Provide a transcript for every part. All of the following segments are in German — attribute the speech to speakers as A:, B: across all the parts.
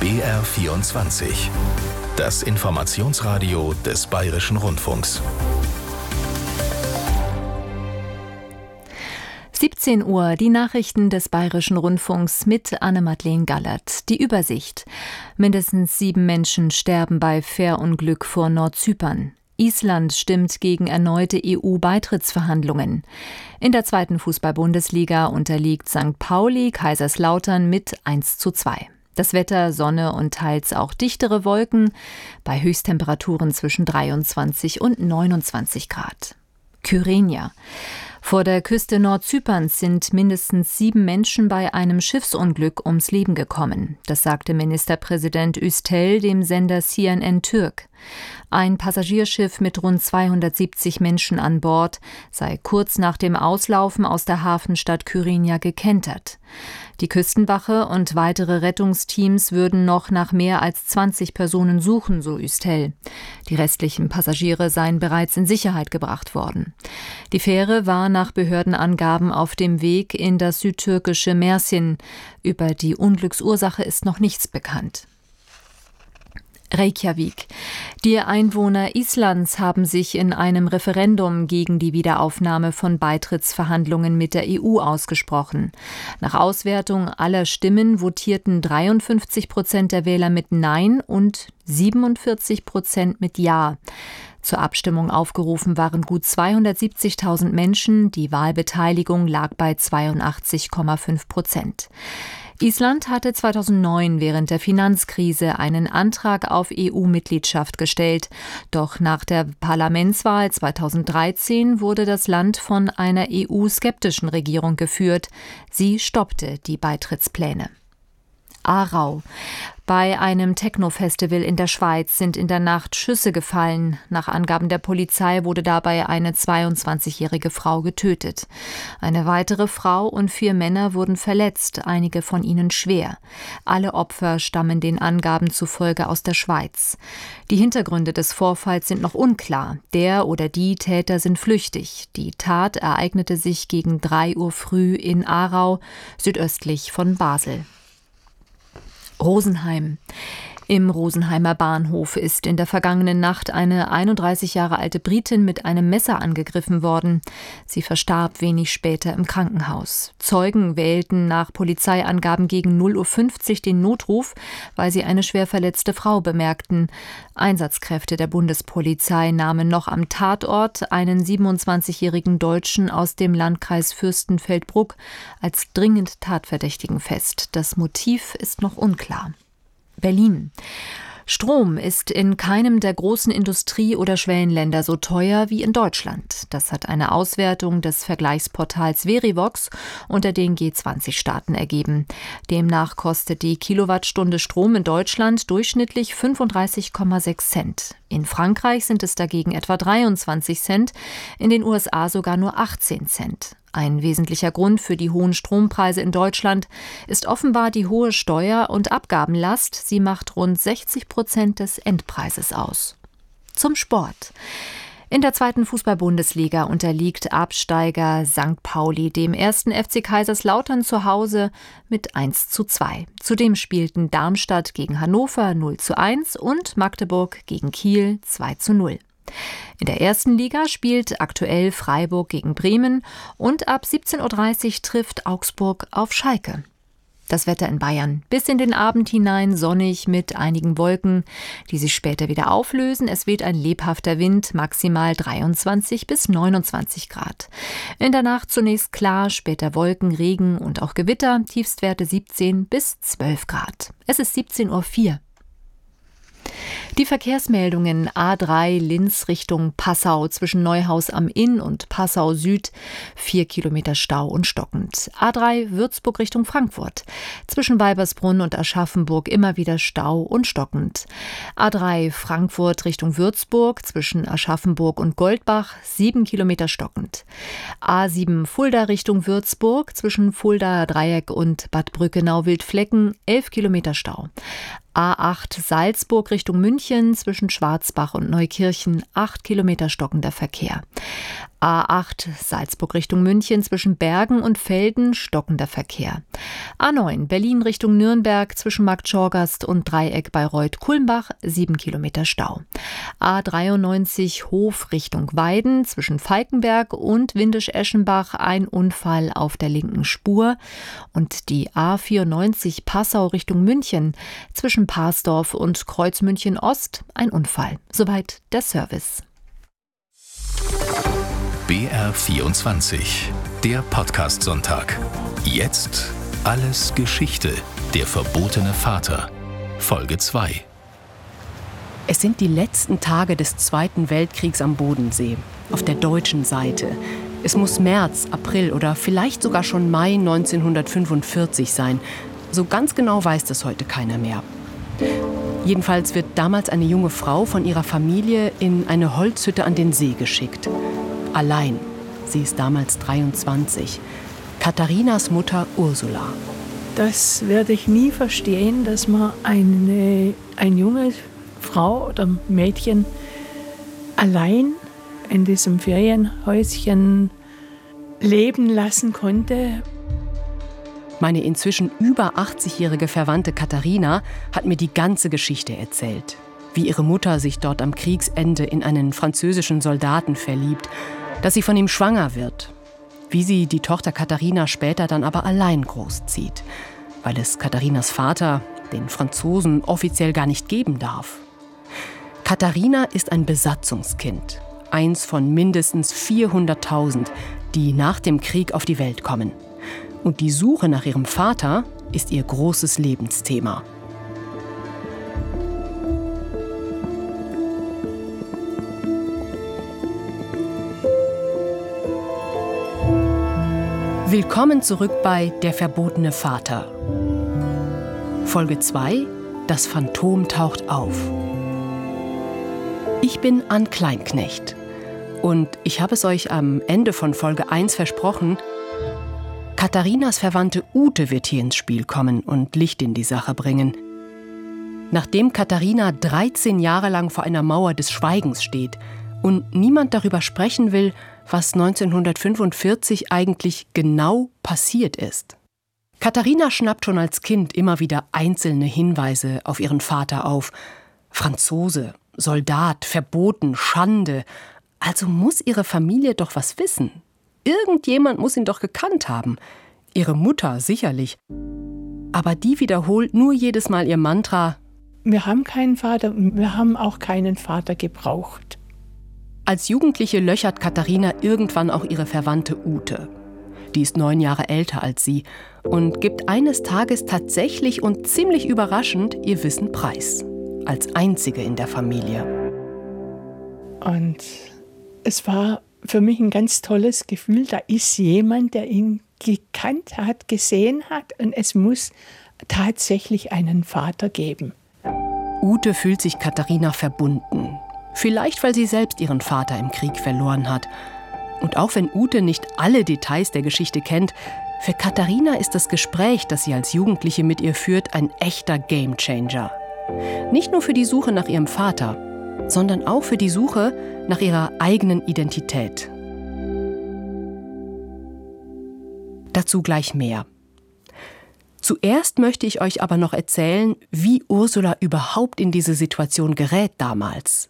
A: BR24. Das Informationsradio des Bayerischen Rundfunks.
B: 17 Uhr, die Nachrichten des Bayerischen Rundfunks mit Anne-Madeleine Gallert. Die Übersicht. Mindestens 7 Menschen sterben bei Fährunglück vor Nordzypern. Island stimmt gegen erneute EU-Beitrittsverhandlungen. In der 2. Fußball-Bundesliga unterliegt St. Pauli Kaiserslautern mit 1:2. Das Wetter, Sonne und teils auch dichtere Wolken, bei Höchsttemperaturen zwischen 23 und 29 Grad. Kyrenia. Vor der Küste Nordzyperns sind mindestens 7 Menschen bei einem Schiffsunglück ums Leben gekommen. Das sagte Ministerpräsident Üstel dem Sender CNN Türk. Ein Passagierschiff mit rund 270 Menschen an Bord sei kurz nach dem Auslaufen aus der Hafenstadt Kyrenia gekentert. Die Küstenwache und weitere Rettungsteams würden noch nach mehr als 20 Personen suchen, so Üstel. Die restlichen Passagiere seien bereits in Sicherheit gebracht worden. Die Fähre war nach Behördenangaben auf dem Weg in das südtürkische Mersin. Über die Unglücksursache ist noch nichts bekannt. Reykjavik. Die Einwohner Islands haben sich in einem Referendum gegen die Wiederaufnahme von Beitrittsverhandlungen mit der EU ausgesprochen. Nach Auswertung aller Stimmen votierten 53% der Wähler mit Nein und 47% mit Ja. Zur Abstimmung aufgerufen waren gut 270.000 Menschen, die Wahlbeteiligung lag bei 82,5%. Island hatte 2009 während der Finanzkrise einen Antrag auf EU-Mitgliedschaft gestellt. Doch nach der Parlamentswahl 2013 wurde das Land von einer EU-skeptischen Regierung geführt. Sie stoppte die Beitrittspläne. Aarau. Bei einem Techno-Festival in der Schweiz sind in der Nacht Schüsse gefallen. Nach Angaben der Polizei wurde dabei eine 22-jährige Frau getötet. Eine weitere Frau und 4 Männer wurden verletzt, einige von ihnen schwer. Alle Opfer stammen den Angaben zufolge aus der Schweiz. Die Hintergründe des Vorfalls sind noch unklar. Der oder die Täter sind flüchtig. Die Tat ereignete sich gegen 3 Uhr früh in Aarau, südöstlich von Basel. Rosenheim. Im Rosenheimer Bahnhof ist in der vergangenen Nacht eine 31 Jahre alte Britin mit einem Messer angegriffen worden. Sie verstarb wenig später im Krankenhaus. Zeugen wählten nach Polizeiangaben gegen 0:50 Uhr den Notruf, weil sie eine schwer verletzte Frau bemerkten. Einsatzkräfte der Bundespolizei nahmen noch am Tatort einen 27-jährigen Deutschen aus dem Landkreis Fürstenfeldbruck als dringend Tatverdächtigen fest. Das Motiv ist noch unklar. Berlin. Strom ist in keinem der großen Industrie- oder Schwellenländer so teuer wie in Deutschland. Das hat eine Auswertung des Vergleichsportals Verivox unter den G20-Staaten ergeben. Demnach kostet die Kilowattstunde Strom in Deutschland durchschnittlich 35,6 Cent. In Frankreich sind es dagegen etwa 23 Cent, in den USA sogar nur 18 Cent. Ein wesentlicher Grund für die hohen Strompreise in Deutschland ist offenbar die hohe Steuer- und Abgabenlast. Sie macht rund 60% des Endpreises aus. Zum Sport. In der 2. Fußball-Bundesliga unterliegt Absteiger St. Pauli dem 1. FC Kaiserslautern zu Hause mit 1:2. Zudem spielten Darmstadt gegen Hannover 0:1 und Magdeburg gegen Kiel 2:0. In der 1. Liga spielt aktuell Freiburg gegen Bremen und ab 17:30 Uhr trifft Augsburg auf Schalke. Das Wetter in Bayern. Bis in den Abend hinein sonnig mit einigen Wolken, die sich später wieder auflösen. Es weht ein lebhafter Wind, maximal 23 bis 29 Grad. In der Nacht zunächst klar, später Wolken, Regen und auch Gewitter, Tiefstwerte 17 bis 12 Grad. Es ist 17:04 Uhr. Die Verkehrsmeldungen: A3 Linz Richtung Passau zwischen Neuhaus am Inn und Passau Süd 4 Kilometer Stau und stockend. A3 Würzburg Richtung Frankfurt zwischen Weibersbrunn und Aschaffenburg immer wieder Stau und stockend. A3 Frankfurt Richtung Würzburg zwischen Aschaffenburg und Goldbach 7 Kilometer stockend. A7 Fulda Richtung Würzburg zwischen Fuldaer Dreieck und Bad Brückenau-Wildflecken 11 Kilometer Stau. A8 Salzburg Richtung München zwischen Schwarzbach und Neukirchen 8 Kilometer stockender Verkehr. A8 Salzburg Richtung München zwischen Bergen und Velden stockender Verkehr. A9 Berlin Richtung Nürnberg zwischen Marktschorgast und Dreieck Bayreuth-Kulmbach 7 Kilometer Stau. A93 Hof Richtung Weiden zwischen Falkenberg und Windisch-Eschenbach ein Unfall auf der linken Spur. Und die A94 Passau Richtung München zwischen Parsdorf und Kreuzmünchen Ost ein Unfall. Soweit der Service.
A: BR24, der Podcast-Sonntag. Jetzt alles Geschichte. Der verbotene Vater. Folge 2.
C: Es sind die letzten Tage des Zweiten Weltkriegs am Bodensee, auf der deutschen Seite. Es muss März, April oder vielleicht sogar schon Mai 1945 sein. So ganz genau weiß das heute keiner mehr. Jedenfalls wird damals eine junge Frau von ihrer Familie in eine Holzhütte an den See geschickt. Allein. Sie ist damals 23. Katharinas Mutter Ursula.
D: Das werde ich nie verstehen, dass man eine junge Frau oder Mädchen allein in diesem Ferienhäuschen leben lassen konnte.
C: Meine inzwischen über 80-jährige Verwandte Katharina hat mir die ganze Geschichte erzählt. Wie ihre Mutter sich dort am Kriegsende in einen französischen Soldaten verliebt, dass sie von ihm schwanger wird. Wie sie die Tochter Katharina später dann aber allein großzieht, weil es Katharinas Vater, den Franzosen, offiziell gar nicht geben darf. Katharina ist ein Besatzungskind, eins von mindestens 400.000, die nach dem Krieg auf die Welt kommen. Und die Suche nach ihrem Vater ist ihr großes Lebensthema. Willkommen zurück bei Der verbotene Vater. Folge 2: Das Phantom taucht auf. Ich bin Ann Kleinknecht und ich habe es euch am Ende von Folge 1 versprochen, Katharinas Verwandte Ute wird hier ins Spiel kommen und Licht in die Sache bringen. Nachdem Katharina 13 Jahre lang vor einer Mauer des Schweigens steht und niemand darüber sprechen will, was 1945 eigentlich genau passiert ist. Katharina schnappt schon als Kind immer wieder einzelne Hinweise auf ihren Vater auf. Franzose, Soldat, verboten, Schande. Also muss ihre Familie doch was wissen. Irgendjemand muss ihn doch gekannt haben. Ihre Mutter sicherlich. Aber die wiederholt nur jedes Mal ihr Mantra:
D: Wir haben keinen Vater und wir haben auch keinen Vater gebraucht.
C: Als Jugendliche löchert Katharina irgendwann auch ihre Verwandte Ute. Die ist 9 Jahre älter als sie und gibt eines Tages tatsächlich und ziemlich überraschend ihr Wissen preis. Als einzige in der Familie.
D: Und es war für mich ein ganz tolles Gefühl. Da ist jemand, der ihn gekannt hat, gesehen hat, und es muss tatsächlich einen Vater geben.
C: Ute fühlt sich Katharina verbunden. Vielleicht, weil sie selbst ihren Vater im Krieg verloren hat. Und auch wenn Ute nicht alle Details der Geschichte kennt, für Katharina ist das Gespräch, das sie als Jugendliche mit ihr führt, ein echter Gamechanger. Nicht nur für die Suche nach ihrem Vater, sondern auch für die Suche nach ihrer eigenen Identität. Dazu gleich mehr. Zuerst möchte ich euch aber noch erzählen, wie Ursula überhaupt in diese Situation gerät damals.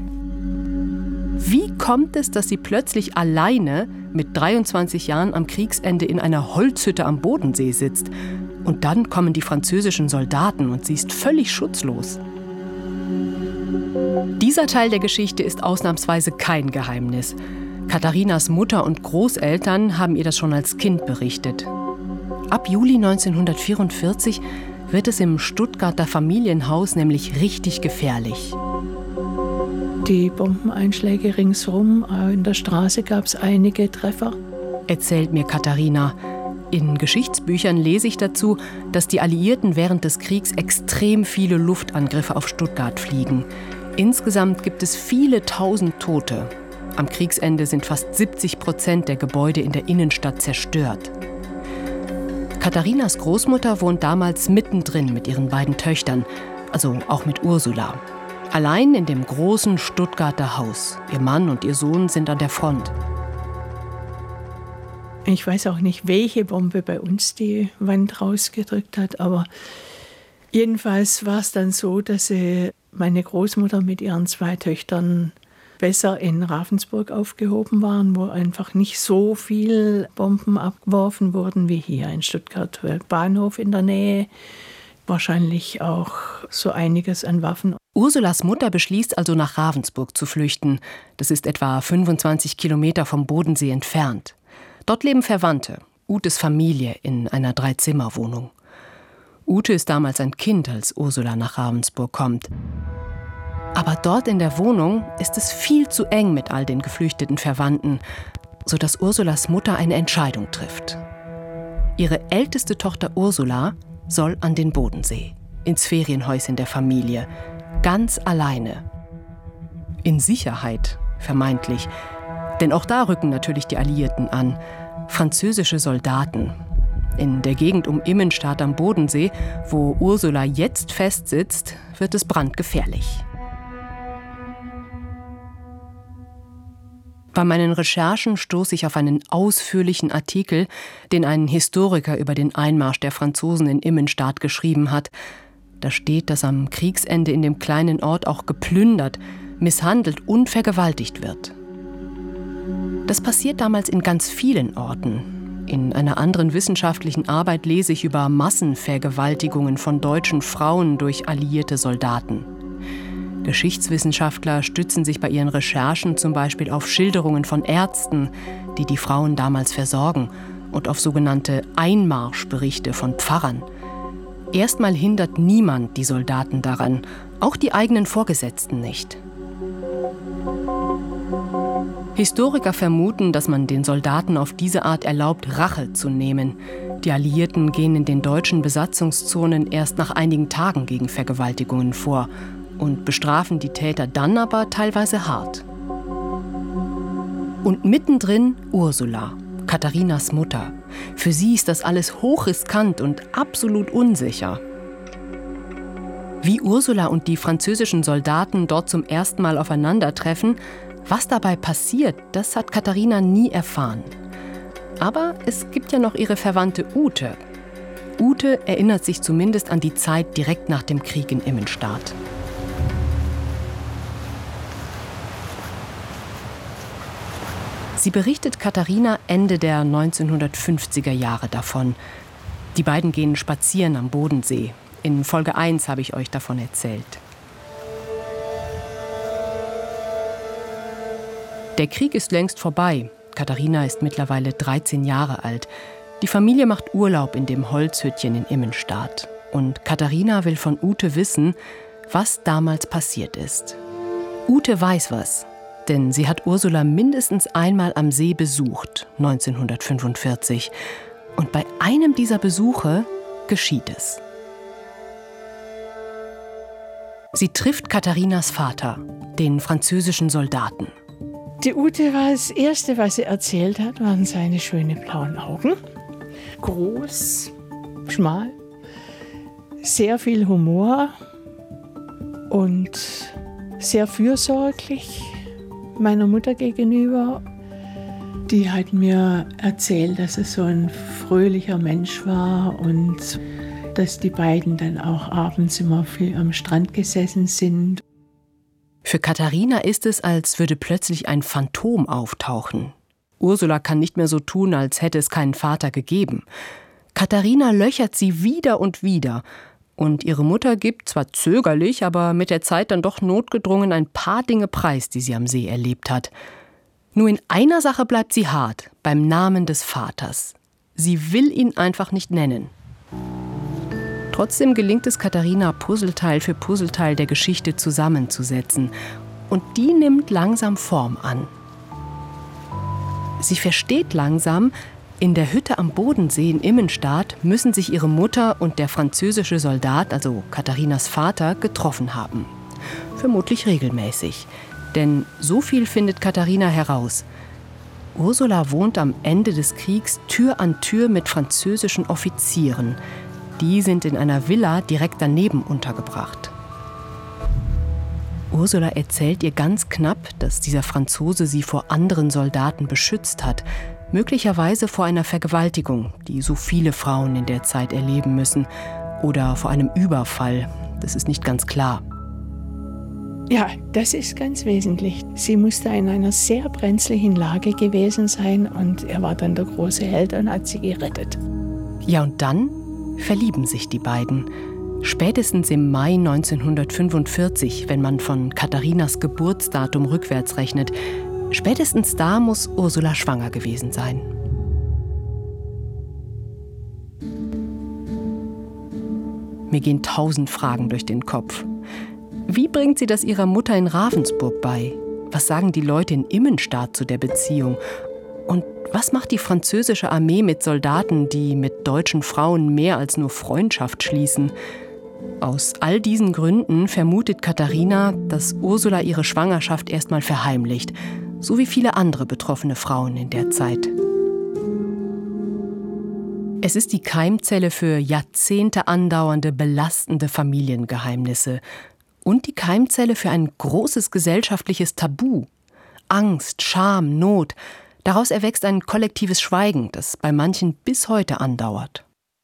C: Wie kommt es, dass sie plötzlich alleine mit 23 Jahren am Kriegsende in einer Holzhütte am Bodensee sitzt? Und dann kommen die französischen Soldaten und sie ist völlig schutzlos. Dieser Teil der Geschichte ist ausnahmsweise kein Geheimnis. Katharinas Mutter und Großeltern haben ihr das schon als Kind berichtet. Ab Juli 1944 wird es im Stuttgarter Familienhaus nämlich richtig gefährlich.
D: Die Bombeneinschläge ringsherum, in der Straße gab es einige Treffer.
C: Erzählt mir Katharina. In Geschichtsbüchern lese ich dazu, dass die Alliierten während des Kriegs extrem viele Luftangriffe auf Stuttgart fliegen. Insgesamt gibt es viele tausend Tote. Am Kriegsende sind fast 70% der Gebäude in der Innenstadt zerstört. Katharinas Großmutter wohnt damals mittendrin mit ihren beiden Töchtern, also auch mit Ursula. Allein in dem großen Stuttgarter Haus. Ihr Mann und ihr Sohn sind an der Front.
D: Ich weiß auch nicht, welche Bombe bei uns die Wand rausgedrückt hat, aber jedenfalls war es dann so, dass meine Großmutter mit ihren 2 Töchtern besser in Ravensburg aufgehoben waren, wo einfach nicht so viel Bomben abgeworfen wurden wie hier in Stuttgart. Bahnhof in der Nähe, wahrscheinlich auch so einiges an Waffen.
C: Ursulas Mutter beschließt also, nach Ravensburg zu flüchten. Das ist etwa 25 Kilometer vom Bodensee entfernt. Dort leben Verwandte, Utes Familie, in einer 3-Zimmer-Wohnung. Ute ist damals ein Kind, als Ursula nach Ravensburg kommt. Aber dort in der Wohnung ist es viel zu eng mit all den geflüchteten Verwandten, sodass Ursulas Mutter eine Entscheidung trifft. Ihre älteste Tochter Ursula soll an den Bodensee, ins Ferienhäuschen der Familie, ganz alleine. In Sicherheit, vermeintlich. Denn auch da rücken natürlich die Alliierten an. Französische Soldaten. In der Gegend um Immenstadt am Bodensee, wo Ursula jetzt festsitzt, wird es brandgefährlich. Bei meinen Recherchen stoße ich auf einen ausführlichen Artikel, den ein Historiker über den Einmarsch der Franzosen in Immenstadt geschrieben hat. Da steht, dass am Kriegsende in dem kleinen Ort auch geplündert, misshandelt und vergewaltigt wird. Das passiert damals in ganz vielen Orten. In einer anderen wissenschaftlichen Arbeit lese ich über Massenvergewaltigungen von deutschen Frauen durch alliierte Soldaten. Geschichtswissenschaftler stützen sich bei ihren Recherchen zum Beispiel auf Schilderungen von Ärzten, die die Frauen damals versorgen, und auf sogenannte Einmarschberichte von Pfarrern. Erstmal hindert niemand die Soldaten daran, auch die eigenen Vorgesetzten nicht. Historiker vermuten, dass man den Soldaten auf diese Art erlaubt, Rache zu nehmen. Die Alliierten gehen in den deutschen Besatzungszonen erst nach einigen Tagen gegen Vergewaltigungen vor und bestrafen die Täter dann aber teilweise hart. Und mittendrin Ursula, Katharinas Mutter. Für sie ist das alles hochriskant und absolut unsicher. Wie Ursula und die französischen Soldaten dort zum ersten Mal aufeinandertreffen, was dabei passiert, das hat Katharina nie erfahren. Aber es gibt ja noch ihre Verwandte Ute. Ute erinnert sich zumindest an die Zeit direkt nach dem Krieg in Immenstadt. Sie berichtet Katharina Ende der 1950er Jahre davon. Die beiden gehen spazieren am Bodensee. In Folge 1 habe ich euch davon erzählt. Der Krieg ist längst vorbei. Katharina ist mittlerweile 13 Jahre alt. Die Familie macht Urlaub in dem Holzhüttchen in Immenstadt. Und Katharina will von Ute wissen, was damals passiert ist. Ute weiß was, denn sie hat Ursula mindestens einmal am See besucht, 1945. Und bei einem dieser Besuche geschieht es. Sie trifft Katharinas Vater, den französischen Soldaten.
D: Die Ute war das Erste, was sie erzählt hat, waren seine schönen blauen Augen. Groß, schmal, sehr viel Humor und sehr fürsorglich meiner Mutter gegenüber. Die hat mir erzählt, dass es so ein fröhlicher Mensch war und dass die beiden dann auch abends immer viel am Strand gesessen sind.
C: Für Katharina ist es, als würde plötzlich ein Phantom auftauchen. Ursula kann nicht mehr so tun, als hätte es keinen Vater gegeben. Katharina löchert sie wieder und wieder. Und ihre Mutter gibt, zwar zögerlich, aber mit der Zeit dann doch notgedrungen ein paar Dinge preis, die sie am See erlebt hat. Nur in einer Sache bleibt sie hart, beim Namen des Vaters. Sie will ihn einfach nicht nennen. Trotzdem gelingt es Katharina, Puzzleteil für Puzzleteil der Geschichte zusammenzusetzen. Und die nimmt langsam Form an. Sie versteht langsam, in der Hütte am Bodensee in Immenstadt müssen sich ihre Mutter und der französische Soldat, also Katharinas Vater, getroffen haben. Vermutlich regelmäßig. Denn so viel findet Katharina heraus. Ursula wohnt am Ende des Kriegs Tür an Tür mit französischen Offizieren. Die sind in einer Villa direkt daneben untergebracht. Ursula erzählt ihr ganz knapp, dass dieser Franzose sie vor anderen Soldaten beschützt hat. Möglicherweise vor einer Vergewaltigung, die so viele Frauen in der Zeit erleben müssen. Oder vor einem Überfall. Das ist nicht ganz klar.
D: Ja, das ist ganz wesentlich. Sie musste in einer sehr brenzlichen Lage gewesen sein und er war dann der große Held und hat sie gerettet.
C: Ja, und dann verlieben sich die beiden. Spätestens im Mai 1945, wenn man von Katharinas Geburtsdatum rückwärts rechnet, spätestens da muss Ursula schwanger gewesen sein. Mir gehen 1000 Fragen durch den Kopf. Wie bringt sie das ihrer Mutter in Ravensburg bei? Was sagen die Leute in Immenstadt zu der Beziehung? Und was macht die französische Armee mit Soldaten, die mit deutschen Frauen mehr als nur Freundschaft schließen? Aus all diesen Gründen vermutet Katharina, dass Ursula ihre Schwangerschaft erstmal verheimlicht, so wie viele andere betroffene Frauen in der Zeit. Es ist die Keimzelle für Jahrzehnte andauernde, belastende Familiengeheimnisse und die Keimzelle für ein großes gesellschaftliches Tabu. Angst, Scham, Not. Daraus erwächst ein kollektives Schweigen, das bei manchen bis heute andauert.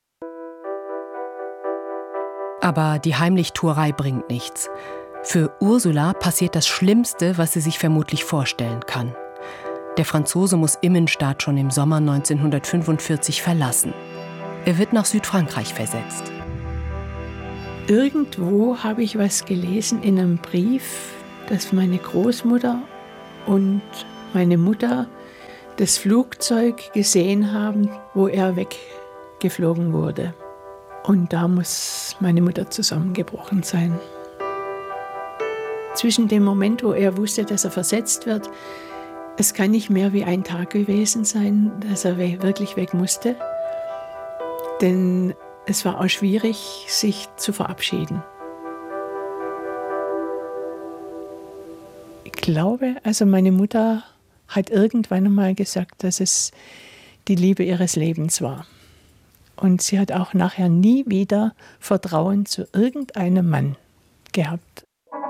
C: Aber die Heimlichtuerei bringt nichts. Für Ursula passiert das Schlimmste, was sie sich vermutlich vorstellen kann. Der Franzose muss Immenstadt schon im Sommer 1945 verlassen. Er wird nach Südfrankreich versetzt.
D: Irgendwo habe ich was gelesen in einem Brief, dass meine Großmutter und meine Mutter das Flugzeug gesehen haben, wo er weggeflogen wurde. Und da muss meine Mutter zusammengebrochen sein. Zwischen dem Moment, wo er wusste, dass er versetzt wird, es kann nicht mehr wie ein Tag gewesen sein, dass er wirklich weg musste. Denn es war auch schwierig, sich zu verabschieden. Ich glaube, also meine Mutter hat irgendwann einmal gesagt, dass es die Liebe ihres Lebens war. Und sie hat auch nachher nie wieder Vertrauen zu irgendeinem Mann gehabt.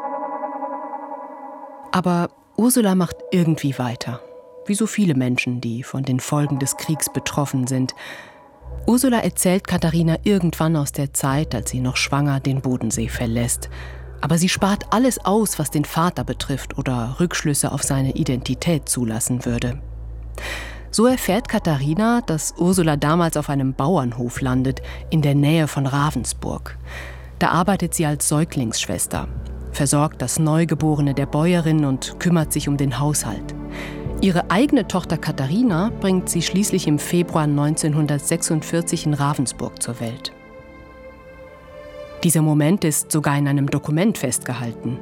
C: Aber Ursula macht irgendwie weiter. Wie so viele Menschen, die von den Folgen des Kriegs betroffen sind. Ursula erzählt Katharina irgendwann aus der Zeit, als sie noch schwanger den Bodensee verlässt. Aber sie spart alles aus, was den Vater betrifft oder Rückschlüsse auf seine Identität zulassen würde. So erfährt Katharina, dass Ursula damals auf einem Bauernhof landet, in der Nähe von Ravensburg. Da arbeitet sie als Säuglingsschwester, versorgt das Neugeborene der Bäuerin und kümmert sich um den Haushalt. Ihre eigene Tochter Katharina bringt sie schließlich im Februar 1946 in Ravensburg zur Welt. Dieser Moment ist sogar in einem Dokument festgehalten.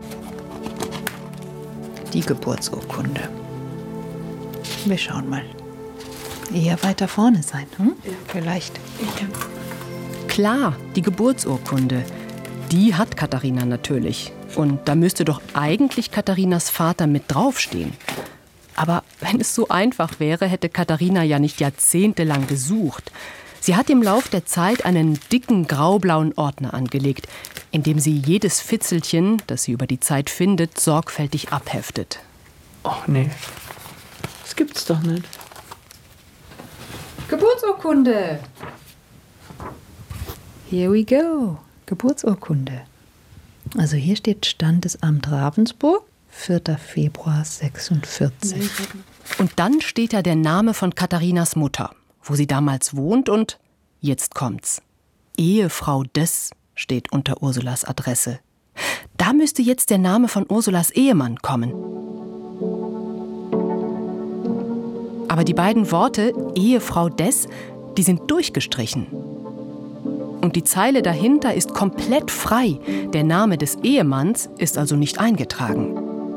E: Die Geburtsurkunde. Wir schauen mal. Eher weiter vorne sein, hm? Ja. Vielleicht.
C: Klar, die Geburtsurkunde. Die hat Katharina natürlich. Und da müsste doch eigentlich Katharinas Vater mit draufstehen. Aber wenn es so einfach wäre, hätte Katharina ja nicht jahrzehntelang gesucht. Sie hat im Lauf der Zeit einen dicken graublauen Ordner angelegt, in dem sie jedes Fitzelchen, das sie über die Zeit findet, sorgfältig abheftet.
D: Ach nee, das gibt's doch nicht.
E: Geburtsurkunde! Here we go. Geburtsurkunde. Also hier steht Standesamt Ravensburg, 4. Februar 46.
C: Und dann steht da der Name von Katharinas Mutter, wo sie damals wohnt und jetzt kommt's. Ehefrau des steht unter Ursulas Adresse. Da müsste jetzt der Name von Ursulas Ehemann kommen. Aber die beiden Worte Ehefrau des, die sind durchgestrichen. Und die Zeile dahinter ist komplett frei. Der Name des Ehemanns ist also nicht eingetragen.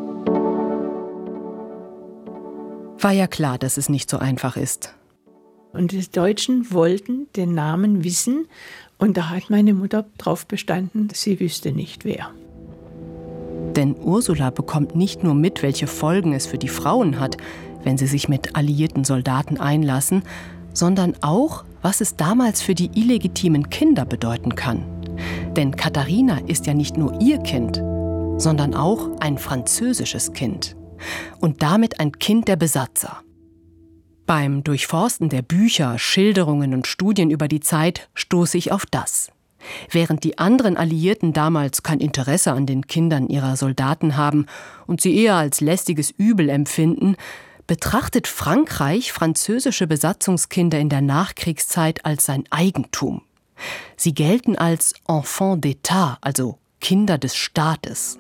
C: War ja klar, dass es nicht so einfach ist.
D: Und die Deutschen wollten den Namen wissen. Und da hat meine Mutter drauf bestanden, sie wüsste nicht wer.
C: Denn Ursula bekommt nicht nur mit, welche Folgen es für die Frauen hat, wenn sie sich mit alliierten Soldaten einlassen, sondern auch, was es damals für die illegitimen Kinder bedeuten kann. Denn Katharina ist ja nicht nur ihr Kind, sondern auch ein französisches Kind. Und damit ein Kind der Besatzer. Beim Durchforsten der Bücher, Schilderungen und Studien über die Zeit stoße ich auf das. Während die anderen Alliierten damals kein Interesse an den Kindern ihrer Soldaten haben und sie eher als lästiges Übel empfinden, betrachtet Frankreich französische Besatzungskinder in der Nachkriegszeit als sein Eigentum. Sie gelten als Enfants d'État, also Kinder des Staates.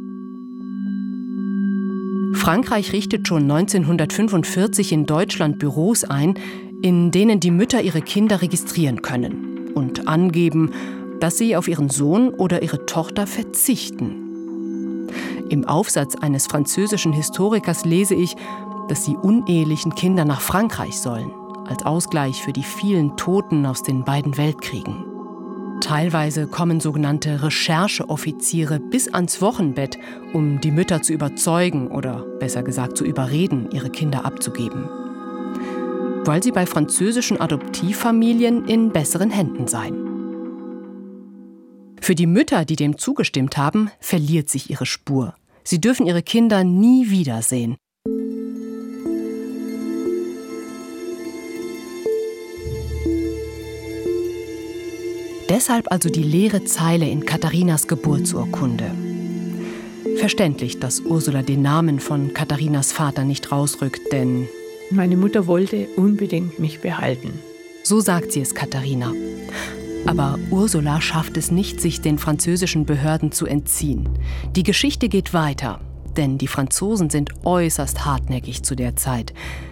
C: Frankreich richtet schon 1945 in Deutschland Büros ein, in denen die Mütter ihre Kinder registrieren können und angeben, dass sie auf ihren Sohn oder ihre Tochter verzichten. Im Aufsatz eines französischen Historikers lese ich, dass die unehelichen Kinder nach Frankreich sollen, als Ausgleich für die vielen Toten aus den beiden Weltkriegen. Teilweise kommen sogenannte Rechercheoffiziere bis ans Wochenbett, um die Mütter zu überzeugen oder besser gesagt zu überreden, ihre Kinder abzugeben. Weil sie bei französischen Adoptivfamilien in besseren Händen seien. Für die Mütter, die dem zugestimmt haben, verliert sich ihre Spur. Sie dürfen ihre Kinder nie wiedersehen. Deshalb also die leere Zeile in Katharinas Geburtsurkunde. Verständlich, dass Ursula den Namen von Katharinas Vater nicht rausrückt, denn
D: meine Mutter wollte unbedingt mich behalten.
C: So sagt sie es Katharina. Aber Ursula schafft es nicht, sich den französischen Behörden zu entziehen. Die Geschichte geht weiter, denn die Franzosen sind äußerst hartnäckig zu der Zeit.